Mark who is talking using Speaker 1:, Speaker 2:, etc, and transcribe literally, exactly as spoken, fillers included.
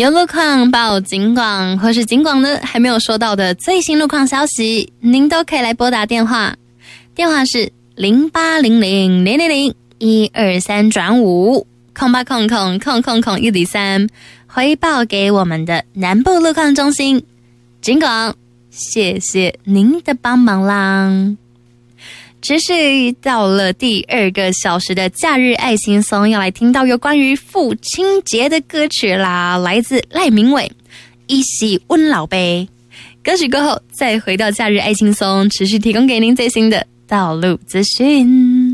Speaker 1: 有路况报警广，或是警广呢还没有收到的最新路况消息，您都可以来拨打电话，电话是零八零零零零零一二三转五空八空空空空空一零三，回报给我们的南部路况中心。警广，谢谢您的帮忙啦。持续到了第二个小时的假日爱轻松，要来听到有关于父亲节的歌曲啦，来自赖明伟，一喜温老杯。歌曲过后再回到假日爱轻松，持续提供给您最新的道路资讯。